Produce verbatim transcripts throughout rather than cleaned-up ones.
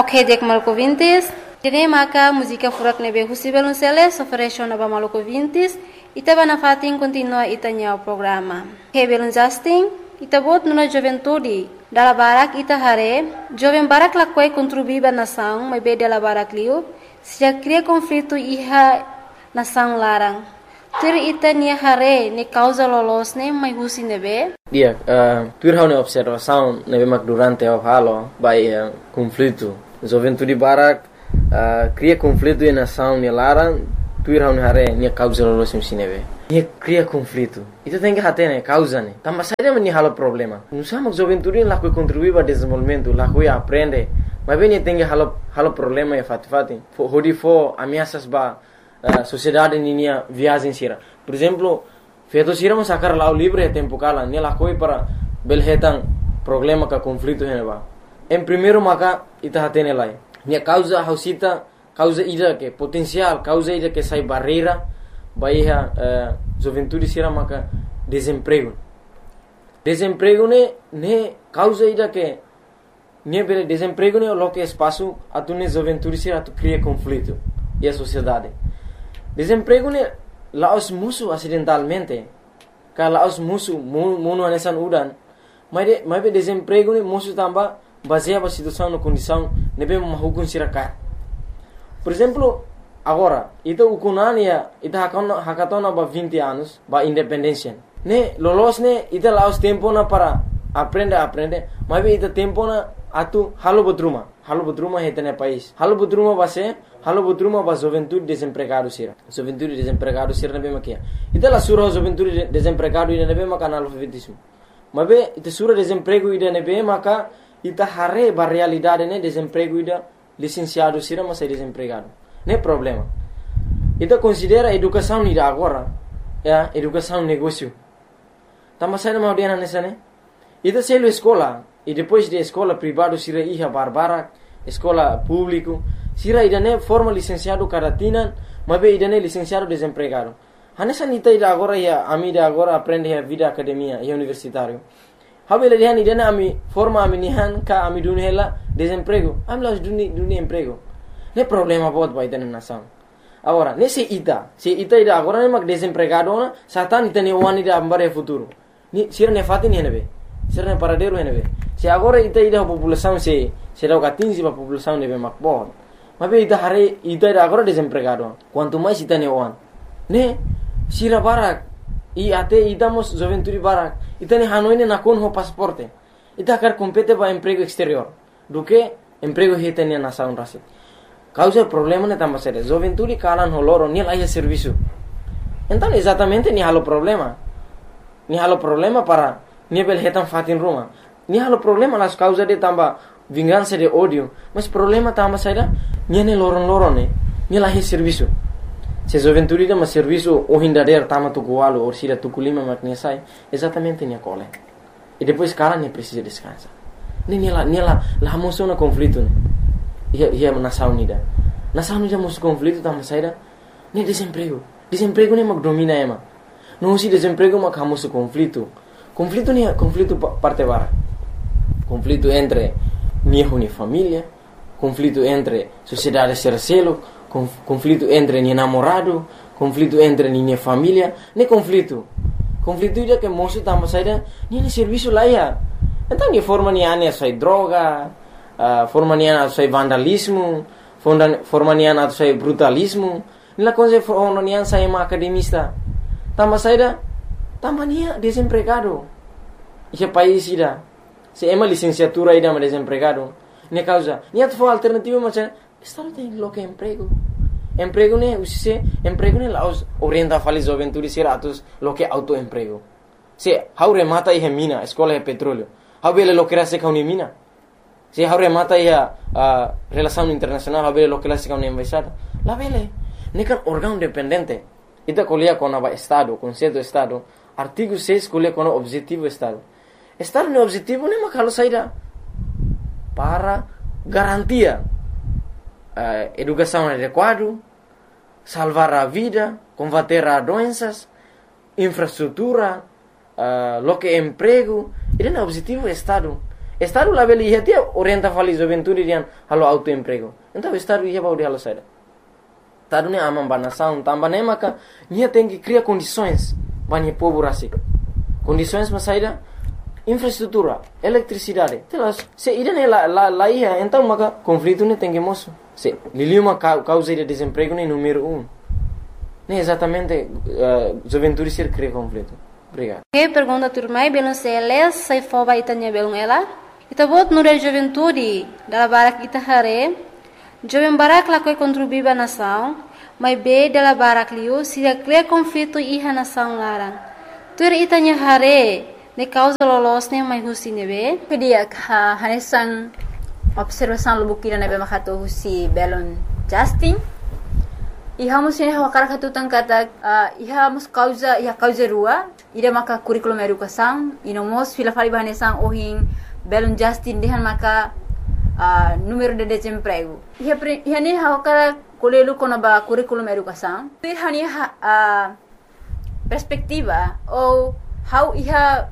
Ok, dek maluco vintis. Jadi maka música furak nebe husi belunceles ofereció naba maluco vintis. Ita bana fatin continua itanya o programa. Ke belun Justin, ita bot nuna juventude. Dala barak ita hare, joven barak la quei contribuiba nação, mas be dala barak liu, se já cria conflito iha nação larang. Tur ita nia hare ne causa lolos ne mai husi nebe. Dia, uh, tur hau ne observação nebe mak durante o halo by uh, conflito. Juventude barak uh, cria conflito e nação ne larang. Tur hau ne hare nia causa lolos ne nebe. Nia cria conflito. Ita tem que hate ne causa ne. Tamba saída men halo problema. Não sabe juventude lá que contribui para desenvolvimento, lá que aprende. Mas bem tem que halo halo problema e fat fatin. Hodi fo ameaças ba Uh, sociedade ninia viagem sira. Por exemplo, feito sira mas sacar lá o livre tempo cala, ne lá coi para belhetan problema ka conflito heneba. Em primeiro maka ita hatene lai. Ne causa hausita causa ida que potencial, causa ida que sai barreira, baia uh, juventude sira maka desemprego. Desemprego ne ne causa ida que ne bele desemprego ne lo que espaço atune juventude sira tu cria conflito e a sociedade. Desemprego ne laos musuh acidentalmente. Kalau laos musuh munu anesan udan. Mas de, mas desemprego ne musuh tambah baseado na situação na condição nebe mahukun sirakat. Por exemplo, agora, ita ukunania ita hakatona hakatona ba vinte anos ba independência. Ne lolos ne ita laos tempo na para aprender aprender. Mas ita tempo na atu halo butruma. Halo butruma hetene país. Halo butruma base Halo butruma ba juventude desempregado sira. Juventude desempregado sira nebe makia. Ita la sura juventude desempregado ida nebe maka analfabetismo. Mabe ita sura desemprego ida nebe maka ita hare ba realidade ne desemprego ida licenciado sira mas desempregado. Ne problema. Ita considera educação ida agora, ya, educação negócio. Tama sai na audiana nessa ne. Ita selo escola e depois de escola privado sira iha barbara, escola público sira idane forma licenciado caratinan, mas idane licenciado desempregado. Hanessa nita ida agora ya ami ida agora aprende a vida academia e universitário. Habele dihan idane ami forma ami nihan ka ami dunhela desemprego. Ami las duni duni emprego. Ne problema bot ba idane nação. Agora, nesse ita, se ita ida agora ne mag desempregado na, satan ita ne wani ida ambare futuro. Ni sira ne fatin henebe. Sira ne paradero henebe. Se agora ita ida população se se dá quinze ba população nebe mak bot. Mas ita hare ita ida agora desempregado. Quanto mais ita ne wan. Ne sira barak i ate ita mos juventude barak. Ita ne hanoi ne nakon ho pasaporte. Ita kar compete ba emprego exterior. Do que emprego heta ne nação rasi. Causa problema ne tamba sere. Juventude kalan ho loro ni laia serviço. Então exatamente ni halo problema. Ni halo problema para ni bel hetan fatin ruma. Ni halo problema las causa de tamba vingança de ódio, mas problema tamba saída, niane loron loron ne, ni lahi serviço. Se juventude da mas serviço o hindader tama tukualo ou sira tukulima maknia sai, exatamente nia cole. E depois cara ne precisa descansar. Ne nela nela la moção na conflito ne. Ia ia nação unida. Nação unida mos conflito tamba saída, ne desemprego. Desemprego ne mag domina ema. Não se desemprego mag hamos conflito. Conflito ne conflito parte bara. Conflito entre niho ni família, conflito entre sociedade sercelo, conflito entre ni namorado, conflito entre ni família, ne conflito. Conflito ida que moço tamba saída, ni ne serviço lá ia. Então ni forma ni ane sai droga, uh, forma ni ane sai vandalismo, forma ni ane sai brutalismo, ni la coisa forma ni ane sai ma academista. Tamba saída, tamba ni desempregado. Esse país ida se ema licenciatura ida ma desempregado, ne causa, ni atfo alternativa macam, estado tem lo que emprego. Emprego ne usise, emprego ne laos orienta fali juventude sira atus lo que auto emprego. Se haure mata ihe mina, escola de petróleo. Habele lo que rase ka uni mina. Se haure mata ihe uh, relação internacional, habele lo que rase ka uni embaixada. La vele, ne kan órgão dependente. Ita colia com aba estado, conceito estado, artigo seis colia com objetivo estado. Estado no objetivo ne makalo saída para garantia uh, educação adequada, salvar a vida, combater as doenças, infraestrutura, uh, lo que emprego. Ele é o objetivo do Estado. Estado lá beli ia orienta fali juventude dian halo autoemprego. Então Estado ia baudi halo saida. Estado ne amam banação, tambah ne maka nia tem que criar condições banyak povo rasik. Condições mas saida infraestrutura, eletricidade. Telas, se ida ne la la la ia, então maka conflito ne tem que moço. Se liliu uma causa de desemprego ne número um. Ne exatamente uh, juventude ser cria conflito. Obrigado. Que pergunta turmai belum seles sai foba itanya belum ela. Ita bot nure juventude dala barak ita hare. Jovem barak la koi contribuir ba nação, mas be dala barak liu sida cria conflito iha nação larang. Tur itanya hare ne causa lolos ne mai husi nebe. Kedia ha hanesan observação lubukira nebe makato husi belon Justin. Iha musin hawa karakatu tangkata uh, iha mus causa iha causa rua ida maka curriculum educação ino mos fila fali bahanesan ohin belon Justin dehan maka uh, número de desemprego iha pre, iha ne hawa kara kolelu kona ba curriculum educação pir hani ha, uh, perspectiva ou how iha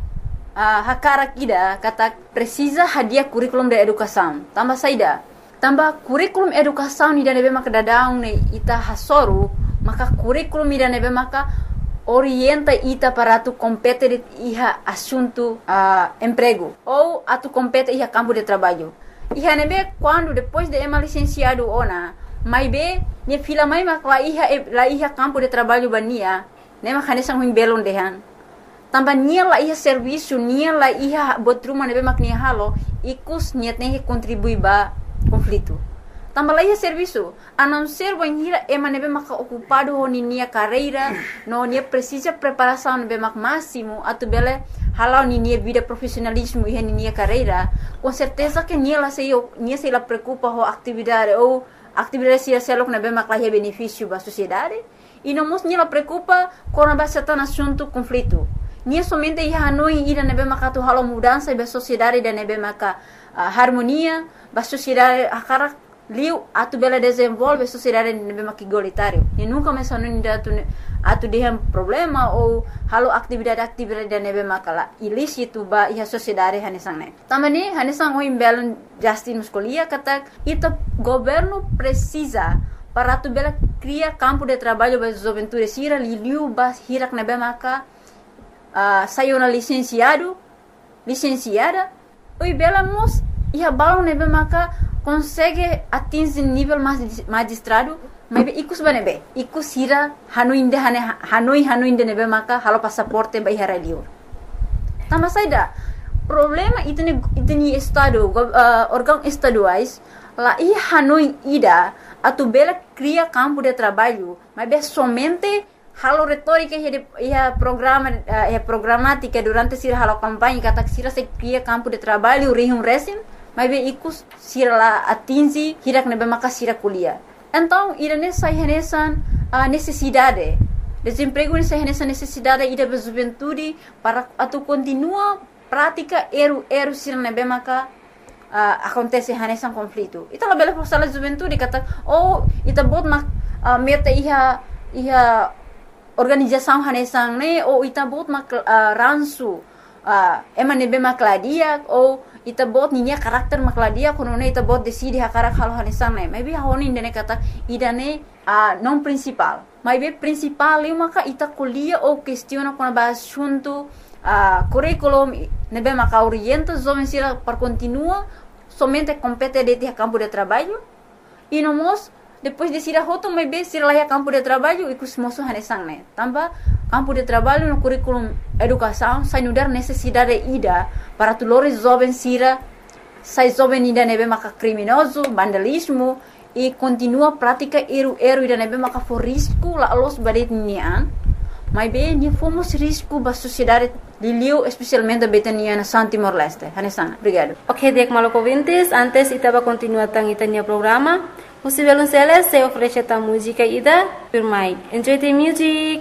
uh, hakara kida kata precisa hadia curriculum de educação tambah saida tambah kurikulum educação ni nebe maka dadaung ne ita hasoru maka kurikulum ni nebe maka orienta ita para tu compete iha assunto uh, emprego ou atu compete iha campo de trabalho iha nebe quando depois de ema licenciado ona mai be ne fila mai maka la iha la iha campo de trabalho bania ne maka nesang huim belon dehan tambah nia la iha serviço nia la iha botruma nebe maka nia halo ikus nia tem que contribuir ba conflito. Tambah lagi serviço, a não ser banhira ema nebe maka ocupado ho nia carreira, no nia precisa preparação nebe mak máximo, atu bele halau nia vida profissionalismo e nia carreira, com certeza que nia la sei nia sei la preocupa ho atividade ou atividade sia selok nebe mak la benefício ba sociedade, e não mos nia la preocupa com a base tan assunto conflito. Nia somente ia hanoi ida nebe maka tu halau mudança ba sociedade da nebe maka uh, harmonia ba sociedade akara liu atu bela desenvolve sociedade nebe maka igualitário e nunca mais hanoi ida atu atu dehem problema ou halau atividade-atividade da nebe maka la ilícito ba ia sociedade hanesang ne tamani hanesang oi belon Justin muscolia kata ita governo precisa para tu bela criar campo de trabalho ba juventude sira liu ba hirak nebe maka Uh, saiu na licenciado, licenciada, oi bela mos ia balão nebe maka consegue atingir nível magistrado, mas ikus banebe, ikus hira hanuinde hane hanoi hanuinde nebe maka halo passaporte ba ihara liur. Tambah saida problema itu ni itu ni estado uh, órgão estaduais lá ia hanoi ida atu bela cria campo de trabalho, mas be somente halo retórica ia programa ia programática durante sira halo campanha kata sira se cria campo de trabalho rihum resim mas be ikus sira la atingi hirak nebe maka sira kuliah então ira nessa renesan uh, necessidade desemprego nessa renesan necessidade ida be juventude para atu continua prática eru eru sira nebe maka uh, acontece renesan conflito ita la bela força la juventude kata oh ita bot mak uh, meta iha iha organização hanesang ne ou ita bot mak uh, ransu uh, ema nebe makladia ou ita bot ninya karakter makladia kono ne ita bot decide hakarak halo hanesang ne maybe honi ne kata idane uh, non principal maybe principal eu maka ita kuliah ou questiona kono ba assunto uh, curriculum nebe maka orienta jovem sira para continua somente compete de campo de trabalho e no mos depois de sira hoto mai be sira lá campo de trabalho e kus moço hanesang ne tambah campo de trabalho no curriculum educação sai nudar necessidade ida para tulores jovens sira sai jovem ida nebe maka criminoso vandalismo e continua prática eru eru ida nebe maka for risco la los badet nian mai be ni fomos risco ba sociedade liliu especialmente betania na Santi Morleste hanesang obrigado. Ok, dek maloko vintes antes itaba continua tang itania programa. Você vai lançar essa oferece a música ida, por mais. Enjoy the music.